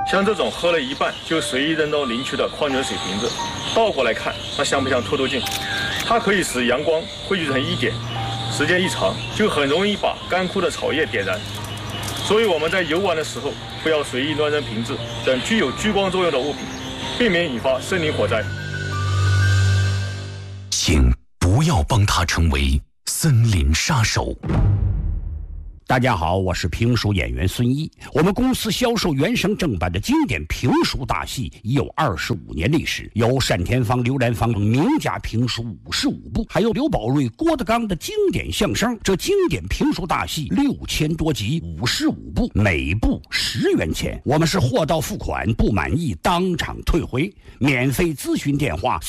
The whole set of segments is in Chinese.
像这种喝了一半就随意扔到林区的矿泉水瓶子，倒过来看，那像不像透透镜？它可以使阳光汇聚成一点，时间一长，就很容易把干枯的草叶点燃。所以我们在游玩的时候，不要随意乱扔瓶子等具有聚光作用的物品，避免引发森林火灾。 请不要帮他成为森林杀手。 大家好，我是评书演员孙一。我们公司销售原声正版的经典评书大戏已有25年历史，有单田芳、刘兰芳名家评书55部，还有刘宝瑞、郭德纲的经典相声。这经典评书大戏6000多集，55部，每部10元钱。我们是货到付款，不满意当场退回。免费咨询电话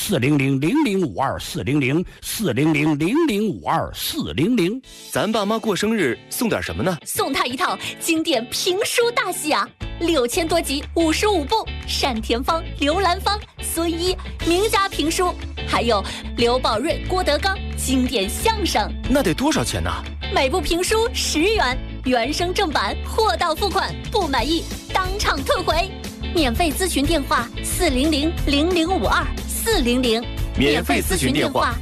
400-0052-400，400-0052-400。 咱爸妈过生日送点什么呢？ 送他一套经典评书大戏啊，6000多集，55部，单田芳、刘兰芳、孙一名家评书，还有刘宝瑞、郭德纲经典相声。 那得多少钱呢？ 每部评书10元，原声正版，货到付款，不满意当场退回。免费咨询电话400-0052-400， 免费咨询电话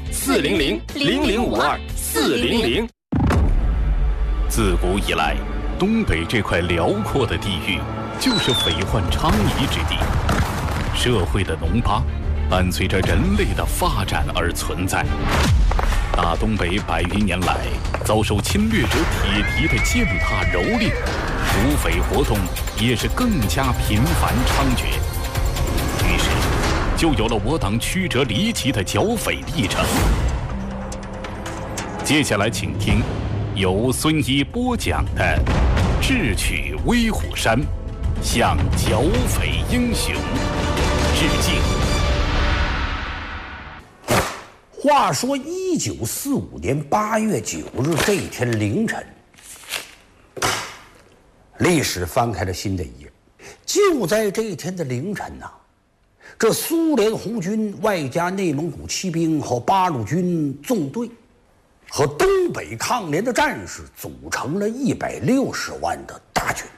400-0052-400。 自古以来，东北这块辽阔的地域就是匪患昌夷之地，社会的脓疤伴随着人类的发展而存在。大东北100余年来遭受侵略者铁蹄的践踏蹂躏，土匪活动也是更加频繁猖獗，于是就有了我党曲折离奇的剿匪历程。接下来请听由孙一播讲的《智取威虎山》，向剿匪英雄致敬。 话说1945年8月9日这一天凌晨，历史翻开了新的一页。就在这一天的凌晨呐，这苏联红军外加内蒙古骑兵和八路军纵队和东北抗联的战士组成了160万的大军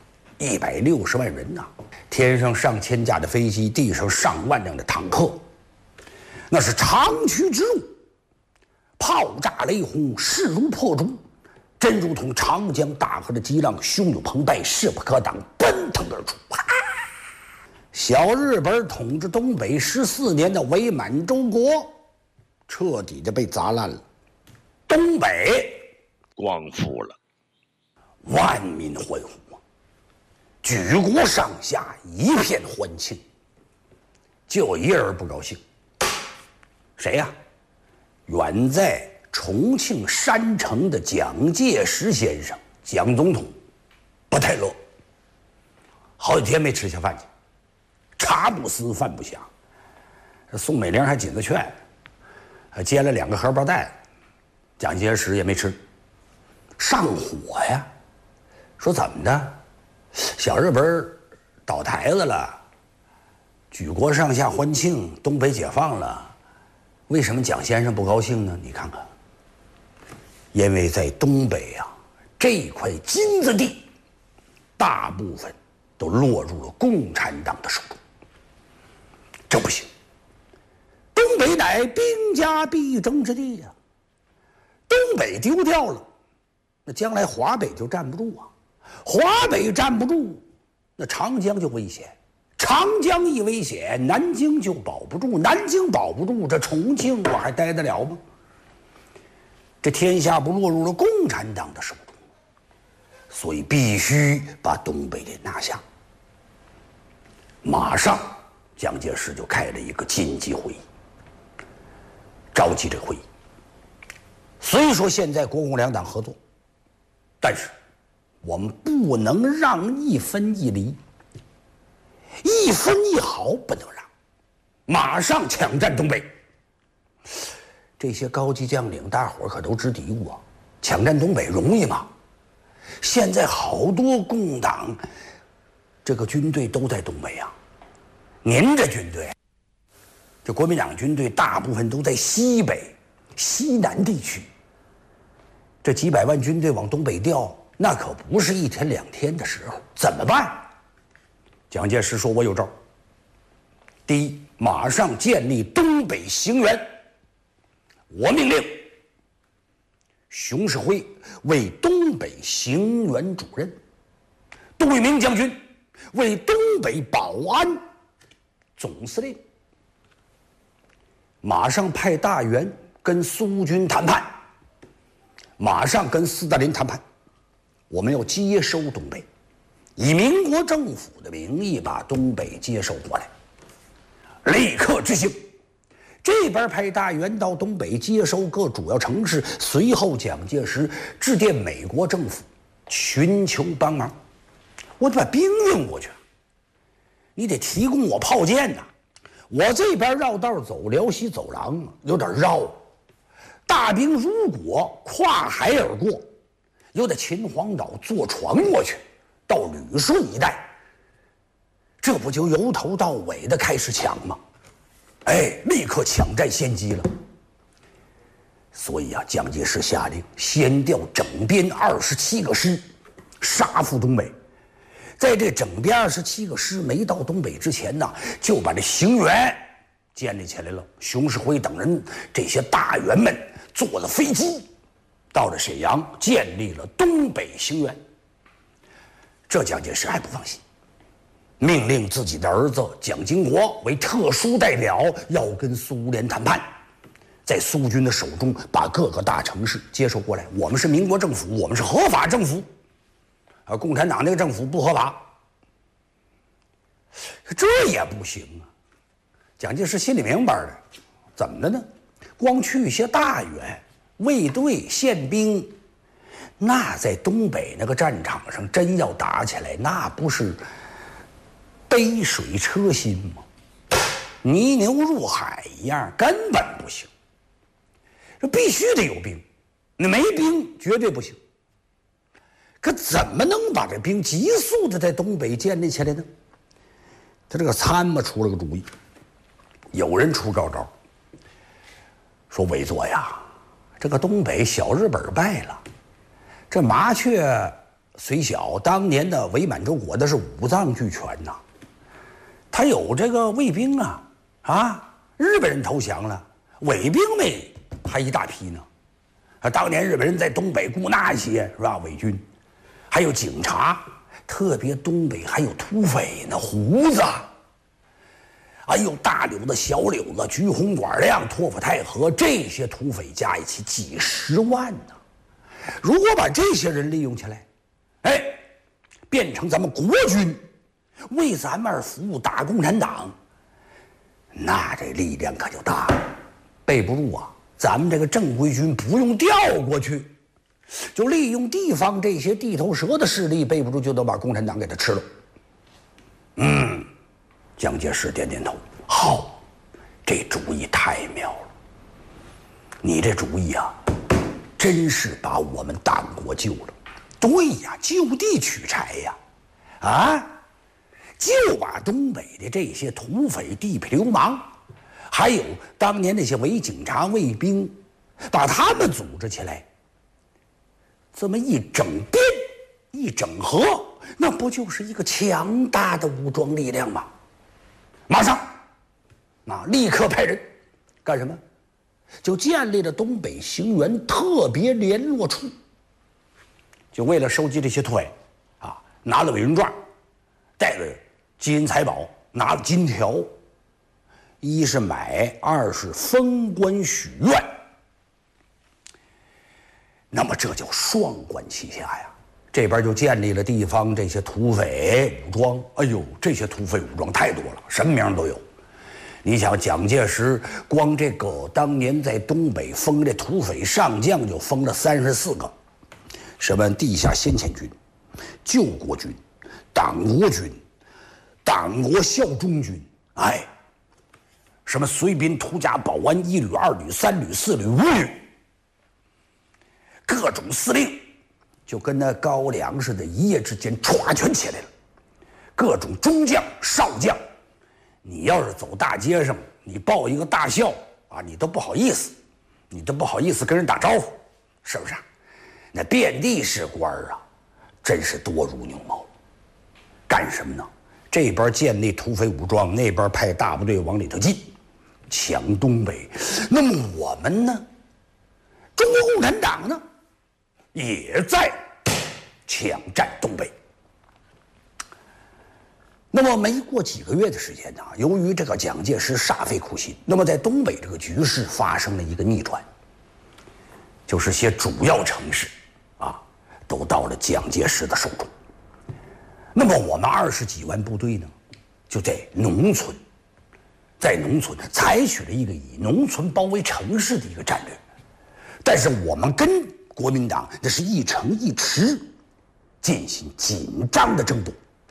，160万人呐！天上上千架的飞机，地上上万辆的坦克，那是长驱直入，炮炸雷轰，势如破竹，真如同长江大河的激浪，汹涌澎湃，势不可挡，奔腾而出。小日本统治东北14年的伪满洲国，彻底的被砸烂了。东北光复了， 万民欢呼啊！举国上下一片欢庆，就有一人不高兴。谁呀？远在重庆山城的蒋介石先生，蒋总统不太乐，好几天没吃下饭去，茶不思饭不想。宋美龄还紧着劝，煎了2个荷包蛋，蒋介石也没吃，上火呀。说怎么的？小日本倒台子了，举国上下欢庆，东北解放了，为什么蒋先生不高兴呢？你看看，因为在东北啊这块金子地，大部分都落入了共产党的手中，这不行。东北乃兵家必争之地呀，东北丢掉了，那将来华北就站不住啊。华北站不住，那长江就危险，长江一危险，南京就保不住，南京保不住，这重庆我还待得了吗？这天下不落入了共产党的手中，所以必须把东北给拿下。马上蒋介石就开了一个紧急会议，召集这会议。虽说现在国共两党合作，但是我们不能让一分一厘，一分一毫不能让，马上抢占东北。这些高级将领大伙儿可都直嘀咕啊，抢占东北容易吗？现在好多共党这个军队都在东北啊，您这军队，这国民党军队大部分都在西北、西南地区，这几百万军队往东北调，那可不是1天2天的时候，怎么办？ 蒋介石说：“我有招。第一，马上建立东北行辕。我命令熊式辉为东北行辕主任，杜聿明将军为东北保安总司令。马上派大员跟苏军谈判，马上跟斯大林谈判，我们要接收东北，以民国政府的名义把东北接收过来，立刻执行。这边派大员到东北接收各主要城市，随后蒋介石致电美国政府，寻求帮忙。我得把兵运过去，你得提供我炮舰呐。我这边绕道走辽西走廊有点绕，大兵如果跨海而过，又得秦皇岛坐船过去，到旅顺一带，这不就由头到尾的开始抢吗？哎，立刻抢占先机了。所以啊，蒋介石下令先调整编27个师，杀赴东北。在这整编27个师没到东北之前呢，就把这行辕建立起来了。熊式辉等人这些大员们坐了飞机，到了沈阳，建立了东北行辕。这蒋介石还不放心，命令自己的儿子蒋经国为特殊代表，要跟苏联谈判，在苏军的手中把各个大城市接收过来。我们是民国政府，我们是合法政府，而共产党那个政府不合法，这也不行啊。蒋介石心里明白的，怎么的呢？光去一些大员、卫队、宪兵，那在东北那个战场上真要打起来，那不是杯水车薪吗？泥牛入海一样，根本不行。这必须得有兵，你没兵绝对不行。可怎么能把这兵急速的在东北建立起来呢？他这个参谋出了个主意，有人出招，说委座呀，这个东北小日本败了，这麻雀虽小，当年的伪满洲国的是五脏俱全呐，他有这个卫兵啊，日本人投降了，伪兵没还一大批呢。当年日本人在东北雇那些是吧伪军，还有警察，特别东北还有土匪呢，胡子，哎呦大柳子、小柳子、橘红管亮、托付太和，这些土匪加一起几十万呢。如果把这些人利用起来，哎，变成咱们国军，为咱们而服务，打共产党，那这力量可就大了。备不住啊，咱们这个正规军不用调过去，就利用地方这些地头蛇的势力，备不住就能把共产党给他吃了。蒋介石点点头，好，这主意太妙了。你这主意啊，真是把我们党国救了。对呀，就地取材呀，就把东北的这些土匪、地痞流氓，还有当年那些伪警察、卫兵，把他们组织起来，这么一整编、一整合，那不就是一个强大的武装力量吗？马上，立刻派人干什么？就建立了东北行辕特别联络处，就为了收集这些土匪，拿了委任状，带着金银财宝，拿了金条，一是买，二是封官许愿。那么这叫双管齐下呀。这边就建立了地方这些土匪武装，哎呦，这些土匪武装太多了，什么名都有。你想，蒋介石光这个当年在东北封这土匪上将就封了34个，什么地下先遣军、救国军、党国军、党国效忠军，什么随兵、图甲、保安1旅、2旅、3旅、4旅、5旅，各种司令。就跟那高粱似的，一夜之间歘全起来了。各种中将、少将，你要是走大街上，你报一个大校你都不好意思，跟人打招呼，是不是？那遍地是官真是多如牛毛。干什么呢？ 这边建立土匪武装，那边派大部队往里头进，抢东北。那么我们呢？中国共产党呢，也在抢占东北。那么没过几个月的时间呢，由于这个蒋介石煞费苦心，那么在东北这个局势发生了一个逆转，就是些主要城市啊，都到了蒋介石的手中。那么我们20几万部队呢，就在农村，采取了一个以农村包围城市的一个战略。但是我们跟国民党那是一城一池进行紧张的争夺，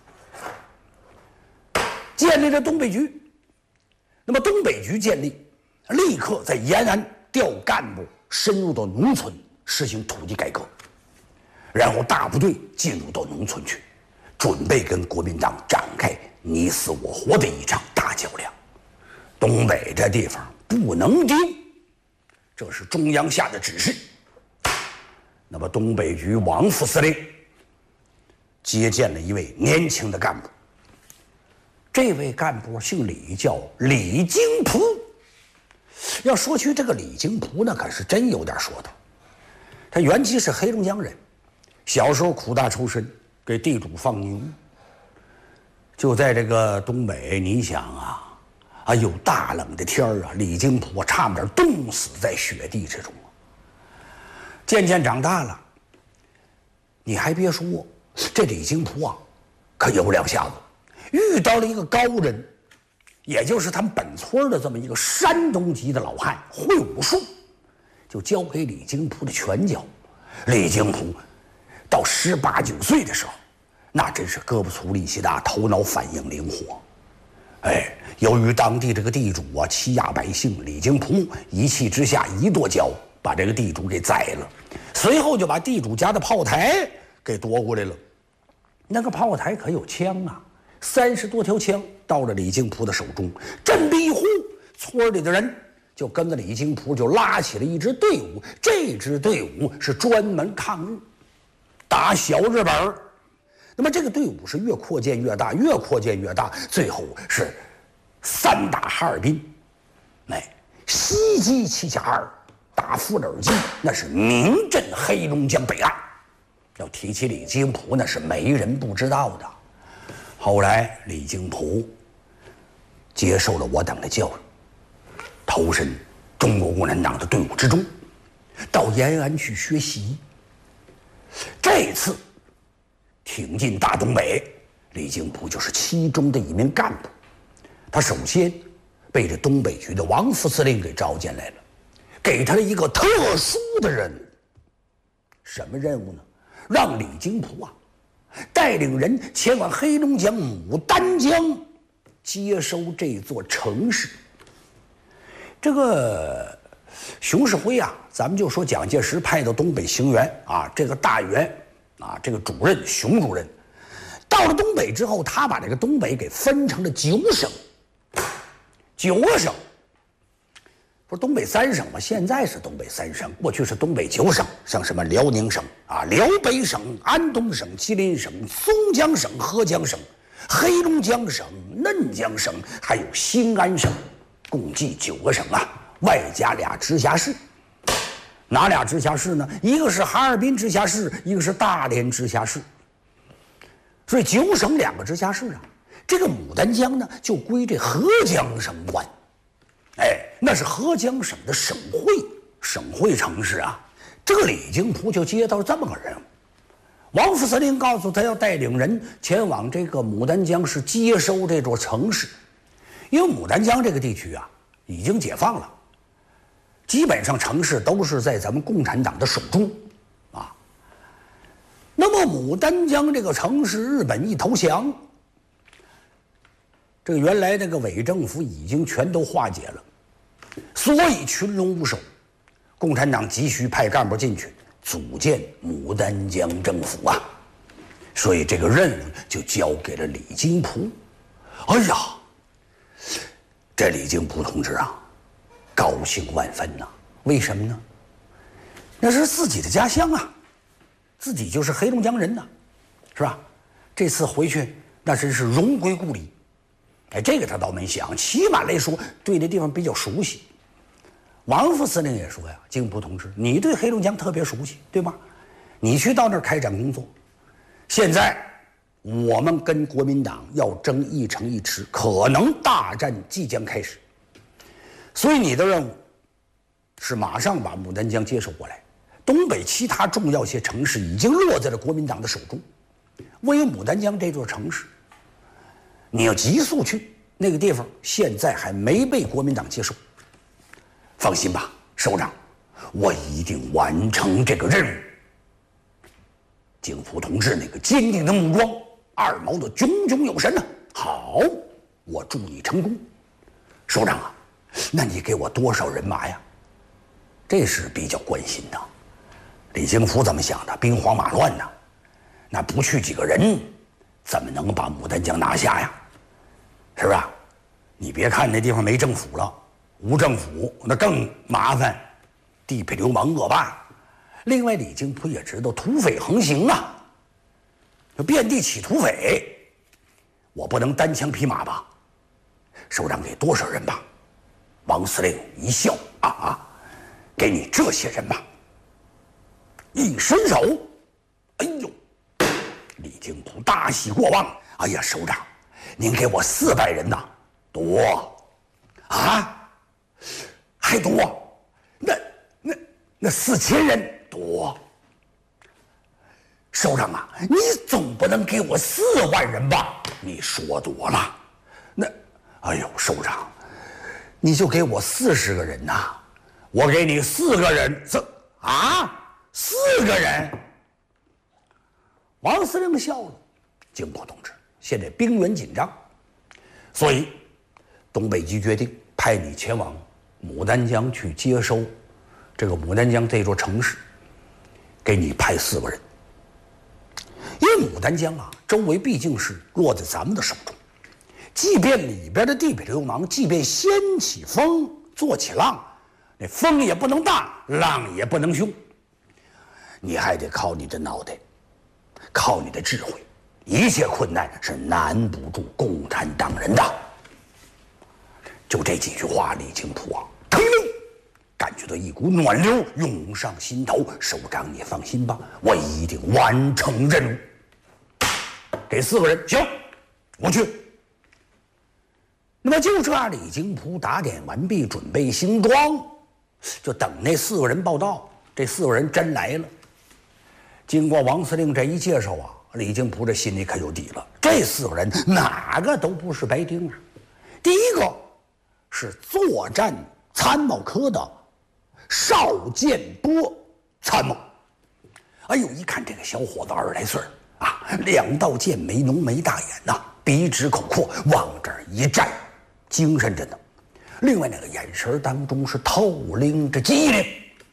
建立了东北局。那么东北局建立，立刻在延安调干部深入到农村实行土地改革，然后大部队进入到农村去，准备跟国民党展开你死我活的一场大较量。东北这地方不能丢，这是中央下的指示。那么东北局王副司令接见了一位年轻的干部，这位干部姓李，叫李经璞。要说起这个李经璞呢，可是真有点说头。他原籍是黑龙江人，小时候苦大仇深，给地主放牛。就在这个东北，你想啊，有大冷的天儿啊，李经璞差点冻死在雪地之中啊。渐渐长大了，你还别说，这李经璞啊，可有两下子，遇到了一个高人，也就是他们本村的这么一个山东籍的老汉，会武术，就教给李经璞的拳脚。李经璞到18、19岁的时候，那真是胳膊粗力气大，头脑反应灵活。由于当地这个地主啊欺压百姓，李经璞一气之下一跺脚，把这个地主给宰了，随后就把地主家的炮台给夺过来了。那个炮台可有枪啊，30多条枪到了李经璞的手中。振臂一呼，村里的人就跟着李经璞就拉起了一支队伍。这支队伍是专门抗日，打小日本。那么这个队伍是越扩建越大，越扩建越大，最后是3打哈尔滨，袭击7甲2，打富尔基，那是名震黑龙江北岸。要提起李经璞，那是没人不知道的。后来李经璞接受了我党的教育，投身中国共产党的队伍之中，到延安去学习。这次挺进大东北，李经璞就是其中的一名干部。他首先被这东北局的王副司令给召见来了，给他了一个特殊的任务。什么任务呢？让李经璞啊带领人前往黑龙江牡丹江接收这座城市。这个熊式辉啊，咱们就说蒋介石派到东北行员啊，这个大员啊，这个主任熊主任到了东北之后，他把这个东北给分成了9省，9个省。不是东北3省吗？现在是东北3省，过去是东北9省，像什么辽宁省啊、辽北省、安东省、吉林省、松江省、合江省、黑龙江省、嫩江省，还有兴安省，共计9个省啊，外加2直辖市。哪俩直辖市呢？一个是哈尔滨直辖市，一个是大连直辖市。所以9省2个直辖市啊，这个牡丹江呢就归这合江省管。那是合江省的省会城市啊。这个李经璞就接到这么个任务，王副司令告诉他要带领人前往这个牡丹江市接收这座城市，因为牡丹江这个地区啊已经解放了，基本上城市都是在咱们共产党的手中啊。那么牡丹江这个城市，日本一投降，这个原来那个伪政府已经全都化解了，所以群龙无首，共产党急需派干部进去组建牡丹江政府啊，所以这个任务就交给了李经璞。哎呀，这李经璞同志啊，高兴万分呐！为什么呢？那是自己的家乡啊，自己就是黑龙江人呐，是吧？这次回去那真是荣归故里。哎，这个他倒没想，起码来说对这地方比较熟悉。王副司令也说呀，京普同志，你对黑龙江特别熟悉，对吧？你去到那儿开展工作。现在我们跟国民党要争一城一池，可能大战即将开始，所以你的任务是马上把牡丹江接手过来。东北其他重要些城市已经落在了国民党的手中，唯有牡丹江这座城市，你要急速去，那个地方现在还没被国民党接受。放心吧，首长，我一定完成这个任务。京普同志那个坚定的目光，二毛的炯炯有神呢。好，我祝你成功。首长啊，那你给我多少人马呀？这是比较关心的。李京福怎么想的？兵荒马乱呢，那不去几个人，怎么能把牡丹江拿下呀？是吧？你别看那地方没政府了，无政府那更麻烦，地痞流氓恶霸。另外，李京普也知道土匪横行啊，就遍地起土匪，我不能单枪匹马吧？首长给多少人吧？王司令一笑，给你这些人吧。一伸手，哎呦，李京普大喜过望。哎呀，首长，您给我400人呐，多啊，还多？那4000人多。首长啊，你总不能给我4万人吧？你说多了。哎呦，首长，你就给我40个人呐，我给你4个人，4个人。王司令笑了。京普同志，现在兵源紧张，所以东北局决定派你前往牡丹江去接收这个牡丹江这座城市，给你派4个人。因为牡丹江啊，周围毕竟是落在咱们的手中，即便里边的地痞流氓，即便掀起风做起浪，那风也不能大，浪也不能凶，你还得靠你的脑袋，靠你的智慧。一切困难是难不住共产党人的。就这几句话，李京普啊，腾灵，感觉到一股暖流涌上心头。首长，你放心吧，我一定完成任务。给4个人，行，我去。那么就这样，李京普打点完毕，准备行装，就等那4个人报到。这4个人真来了。经过王司令这一介绍啊，李京普这心里可有底了。这4个人哪个都不是白丁啊。第一个是作战参谋科的邵建波参谋。哎呦，一看这个小伙子20来岁啊，2道剑眉，浓眉大眼呐，鼻直口阔，往这儿一站，精神着呢。另外那个眼神当中是透灵着机灵。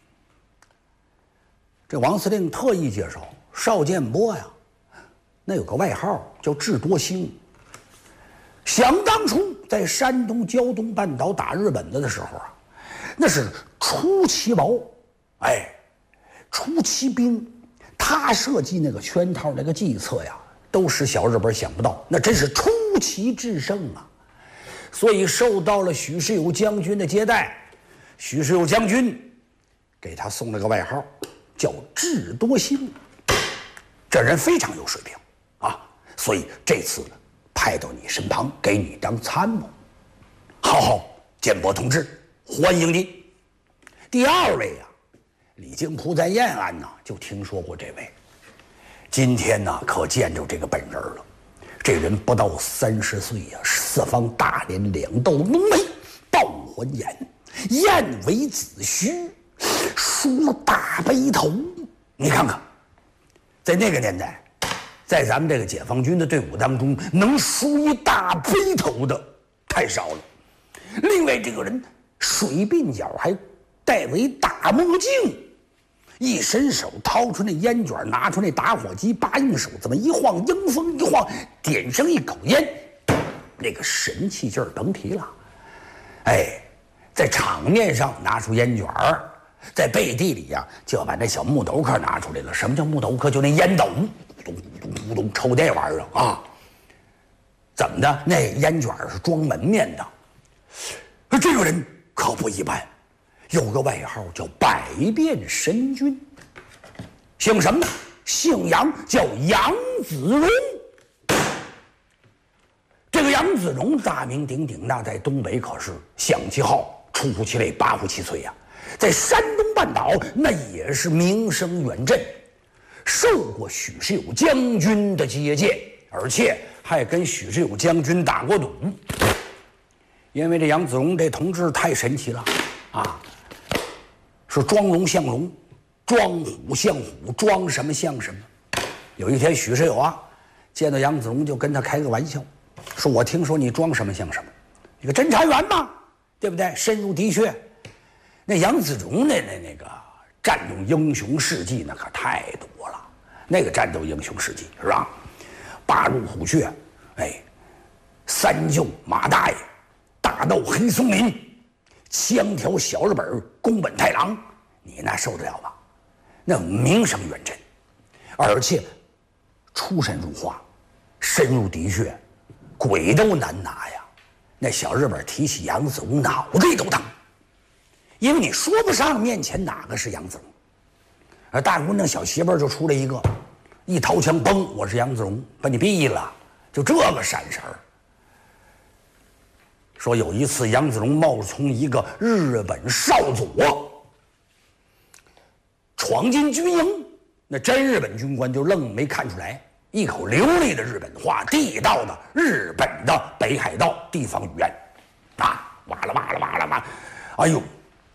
这王司令特意介绍，邵建波呀，那有个外号叫智多星。想当初在山东胶东半岛打日本的时候啊，那是出奇谋，出奇兵。他设计那个圈套，那个计策呀，都使小日本想不到，那真是出奇制胜啊！所以受到了许世友将军的接待，许世友将军给他送了个外号，叫智多星。这人非常有水平啊，所以这次派到你身旁，给你当参谋。好，建波同志，欢迎你。第2位呀，李京普在延安呢就听说过这位，今天呢可见着这个本人了。这人不到30岁呀，4方大脸，2道浓眉，豹环眼，燕尾子须，梳大背头。你看看，在那个年代，在咱们这个解放军的队伍当中，能梳一大背头的太少了。另外，这个人水鬓角还戴为大墨镜，一伸手掏出那烟卷，拿出那打火机，8用手这么一晃，迎风一晃，点上一口烟，那个神气劲儿甭提了。在场面上拿出烟卷儿，在背地里呀，就要把那小木斗壳拿出来了。什么叫木斗壳？就那烟斗，咕咚咕咚咕咚抽这玩意儿啊！ 怎么的？那烟卷是装门面的。这个人可不一般，有个外号叫百变神君。姓什么呢？姓杨，叫杨子荣。这个杨子荣大名鼎鼎，那在东北可是响其号，出乎其类，拔乎其萃呀。在山东半岛那也是名声远震，受过许世友将军的接见，而且还跟许世友将军打过赌。因为这杨子荣这同志太神奇了啊，是装龙像龙，装虎像虎，装什么像什么。有一天许世友啊见到杨子荣就跟他开个玩笑，说我听说你装什么像什么，你个侦查员嘛，对不对？深入敌穴。那杨子荣那个战斗英雄事迹那可太多了，那个战斗英雄事迹是吧？八入虎穴，哎，三救马大爷，大斗黑松林，枪挑小日本，宫本太郎，你那受得了吗？那名声远震，而且出神入化，深入敌穴，鬼都难拿呀。那小日本提起杨子荣脑袋都疼，因为你说不上面前哪个是杨子荣。而大姑娘小媳妇儿就出来一个，一掏枪，嘣，我是杨子荣，把你毙了，就这个闪神儿。说有一次杨子荣冒充一个日本少佐闯进军营，那真日本军官就愣没看出来，一口流利的日本话，地道的日本的北海道地方语言啊，哇啦哇啦哇啦哇，哎呦，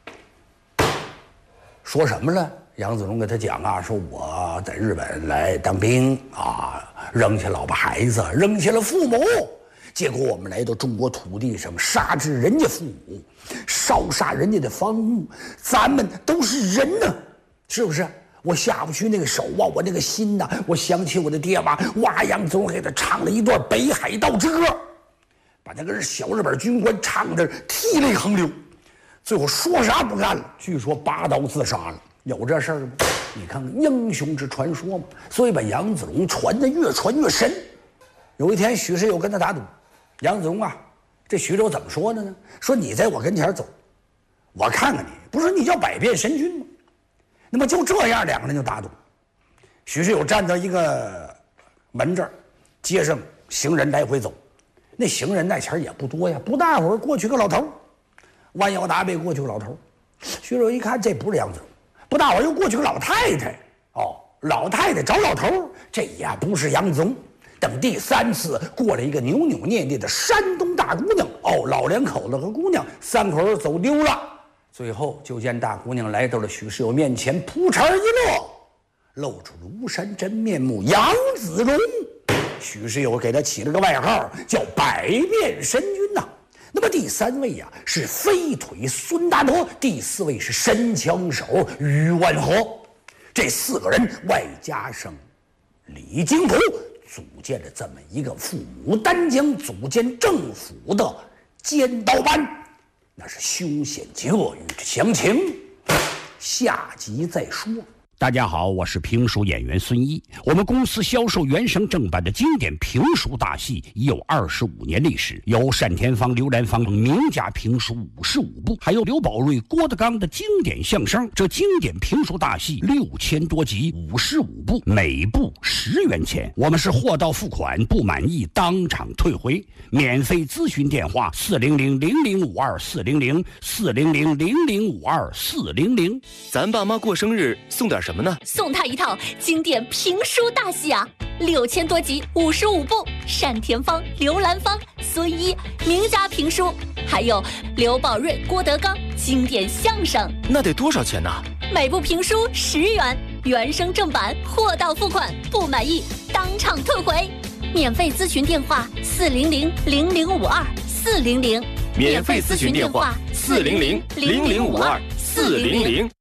说什么了？杨子荣给他讲啊，说我在日本来当兵啊，扔下老婆孩子，扔下了父母，结果我们来到中国土地上，杀至人家父母，烧杀人家的房屋，咱们都是人呢，是不是？我下不去那个手啊，我那个心呐，我想起我的爹妈，哇，杨子荣给他唱了一段北海道之歌，把那个小日本军官唱的涕泪横流，最后说啥不干了，据说拔刀自杀了。有这事儿吗？你看看英雄之传说嘛，所以把杨子荣传得越传越神。有一天许世友跟他打赌，杨子荣啊，这许世友怎么说的呢？说你在我跟前走，我看看你，不是你叫百变神君吗？那么就这样，两个人就打赌。许世友站到一个门这儿，街上行人来回走，那行人那前也不多呀，不大会儿过去个老头，弯腰搭背过去个老头。许世友一看这不是杨子荣，不大会儿又过去个老太太，哦，老太太找老头，这也不是杨子荣。等第三次过来一个扭扭捏捏的山东大姑娘，哦，老两口子和姑娘三口人走丢了。最后就见大姑娘来到了许世友面前，扑哧一乐，露出庐山真面目杨子荣。许世友给他起了个外号叫百变神君呐。那么第三位呀是飞腿孙大德，第四位是神枪手于万和。这四个人外加上李金普，组建了这么一个父母丹江组建政府的尖刀班，那是凶险极恶。欲知详情，下集再说。 大家好，我是评书演员孙一。我们公司销售原声正版的经典评书大戏已有25年历史，有单田芳、刘兰芳名家评书55部，还有刘宝瑞、郭德纲的经典相声。这经典评书大戏6000多集，55部，每部10元钱。我们是货到付款，不满意当场退回。免费咨询电话400-0052-400，400-0052-400。 咱爸妈过生日送点什么呢？ 送他一套经典评书大戏啊，6000多集，55部，单田芳、刘兰芳、孙一名家评书，还有刘宝瑞、郭德纲经典相声。 那得多少钱呢？ 每部评书10元，原声正版，货到付款，不满意当场退回。免费咨询电话400-0052-400， 免费咨询电话400-0052-400。